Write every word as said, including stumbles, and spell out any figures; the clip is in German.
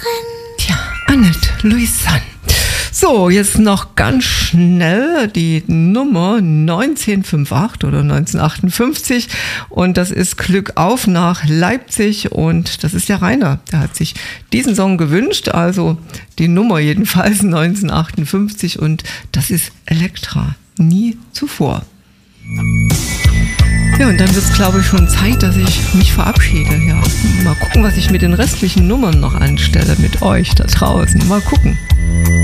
Tja, Annette Louisanne. So, jetzt noch ganz schnell die Nummer neunzehnhundertachtzig oder neunzehnhundertachtundfünfzig und das ist Glück auf nach Leipzig und das ist der Rainer, der hat sich diesen Song gewünscht, also die Nummer jedenfalls neunzehnhundertachtundfünfzig und das ist Elektra, nie zuvor. Ja, und dann wird es, glaube ich, schon Zeit, dass ich mich verabschiede. Ja, mal gucken, was ich mit den restlichen Nummern noch anstelle, mit euch da draußen. Mal gucken.